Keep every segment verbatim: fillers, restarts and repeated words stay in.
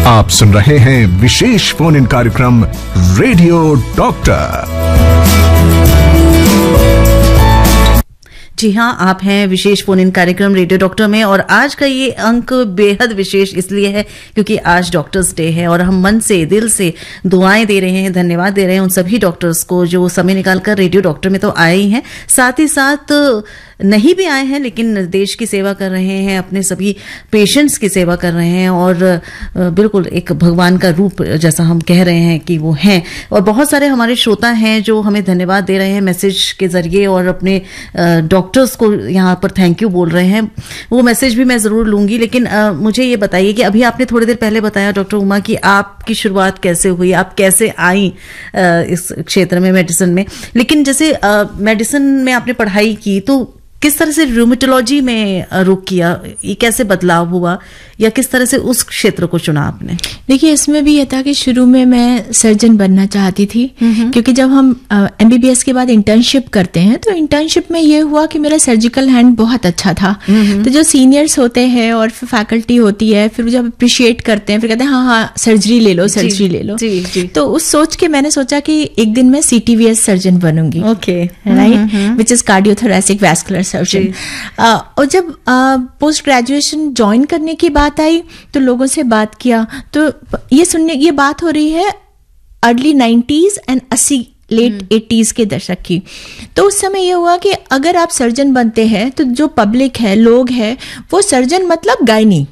आप सुन रहे हैं विशेष फोन इन कार्यक्रम रेडियो डॉक्टर। जी हाँ, आप हैं विशेष फोन इन कार्यक्रम रेडियो डॉक्टर में, और आज का ये अंक बेहद विशेष इसलिए है क्योंकि आज डॉक्टर्स डे है और हम मन से दिल से दुआएं दे रहे हैं, धन्यवाद दे रहे हैं उन सभी डॉक्टर्स को जो समय निकालकर रेडियो डॉक्टर में तो आए ही हैं, साथ ही साथ नहीं भी आए हैं लेकिन देश की सेवा कर रहे हैं, अपने सभी पेशेंट्स की सेवा कर रहे हैं और बिल्कुल एक भगवान का रूप जैसा हम कह रहे हैं कि वो हैं। और बहुत सारे हमारे श्रोता हैं जो हमें धन्यवाद दे रहे हैं मैसेज के जरिए और अपने डॉक्टर्स को यहाँ पर थैंक यू बोल रहे हैं। वो मैसेज भी मैं ज़रूर लूँगी, लेकिन आ, मुझे ये बताइए कि अभी आपने थोड़ी देर पहले बताया डॉक्टर उमा कि आपकी शुरुआत कैसे हुई, आप कैसे आई आ, इस क्षेत्र में मेडिसिन में। लेकिन जैसे मेडिसिन में आपने पढ़ाई की तो किस तरह से रूमेटोलॉजी में रुख किया, ये कैसे बदलाव हुआ या किस तरह से उस क्षेत्र को चुना आपने? देखिए, इसमें भी ये था कि शुरू में मैं सर्जन बनना चाहती थी, क्योंकि जब हम एमबीबीएस के बाद इंटर्नशिप करते हैं तो इंटर्नशिप में ये हुआ कि मेरा सर्जिकल हैंड बहुत अच्छा था। तो जो सीनियर्स होते हैं और फिर फैकल्टी होती है, फिर जब अप्रिशिएट करते हैं, फिर कहते हैं हाँ हाँ सर्जरी ले लो, सर्जरी ले लो। जी, जी। तो उस सोच के मैंने सोचा कि एक दिन मैं CTVS surgeon बनूंगी। Okay, right, which is cardiothoracic vascular surgeon. और जब पोस्ट ग्रेजुएशन ज्वाइन करने की बात आई तो लोगों से बात किया तो ये सुनने ये बात हो रही है अर्ली नाइन्टीज एंड अस्सी लेट एटीज के दशक की। तो उस समय ये हुआ कि अगर आप सर्जन बनते हैं तो जो पब्लिक है, लोग हैं, वो सर्जन मतलब गायनी,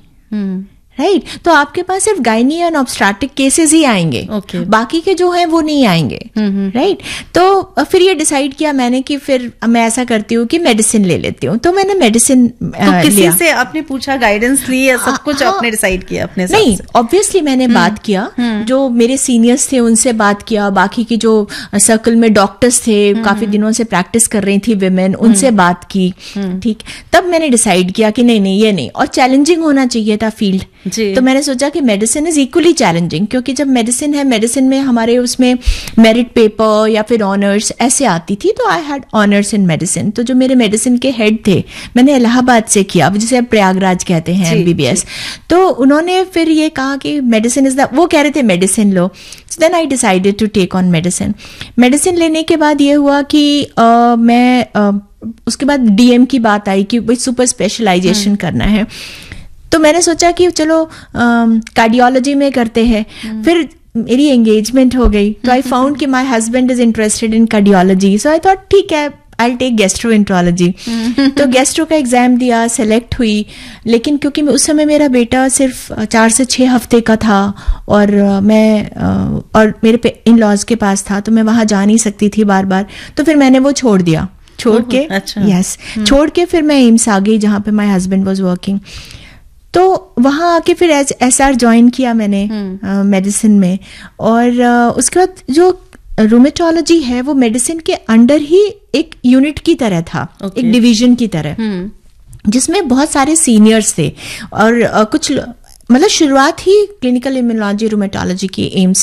राइट right? तो आपके पास सिर्फ गायनी एंड ऑब्स्ट्रेटिक केसेस ही आएंगे, okay. बाकी के जो हैं वो नहीं आएंगे, राइट right? तो फिर ये डिसाइड किया मैंने कि फिर मैं ऐसा करती हूँ कि मेडिसिन ले लेती हूँ। तो मैंने मेडिसिन तो किसी से आपने पूछा, गाइडेंस ली या सब कुछ आपने डिसाइड किया अपने साथ? नहीं, ऑब्वियसली मैंने बात किया, जो मेरे सीनियर्स थे उनसे बात किया, बाकी की जो सर्कल में डॉक्टर्स थे काफी दिनों से प्रैक्टिस कर रही थी विमेन, उनसे बात की, ठीक। तब मैंने डिसाइड किया कि नहीं नहीं ये नहीं, और चैलेंजिंग होना चाहिए था फील्ड। तो मैंने सोचा कि मेडिसिन इज इक्वली चैलेंजिंग, क्योंकि जब मेडिसिन है, मेडिसिन में हमारे उसमें मेरिट पेपर या फिर ऑनर्स ऐसे आती थी, तो I had honours in medicine. तो जो मेरे मेडिसिन के हेड थे, मैंने इलाहाबाद से किया, जिसे प्रयागराज कहते हैं एमबीबीएस। तो उन्होंने फिर ये कहा कि मेडिसिन इज द, वो कह रहे थे medicine low. So then I decided to take on medicine. Medicine लेने के बाद ये हुआ कि uh, मैं uh, उसके बाद डीएम की बात आई कि भाई सुपर स्पेशलाइजेशन करना है। तो मैंने सोचा कि चलो कार्डियोलॉजी में करते हैं। फिर मेरी एंगेजमेंट हो गई, तो आई फाउंड कि my husband is interested in cardiology, so I thought ठीक है आई टेक गैस्ट्रोएंटरोलॉजी। तो गैस्ट्रो का एग्जाम दिया, सेलेक्ट हुई, लेकिन क्योंकि उस समय मेरा बेटा सिर्फ चार से छः हफ्ते का था और मैं और मेरे इन लॉज के पास था, तो मैं वहाँ जा नहीं सकती थी बार बार, तो फिर मैंने वो छोड़ दिया। छोड़ के अच्छा। यस छोड़ के फिर मैं एम्स आ गई जहाँ पे माय हस्बैंड वाज वर्किंग। तो वहाँ आके फिर एस आर ज्वाइन किया मैंने मेडिसिन uh, में, और uh, उसके बाद जो रूमेटोलॉजी है वो मेडिसिन के अंडर ही एक यूनिट की तरह था, okay. एक डिवीजन की तरह, जिसमें बहुत सारे सीनियर्स थे और uh, कुछ मतलब शुरुआत ही क्लिनिकल इम्यूनोलॉजी रूमेटोलॉजी की एम्स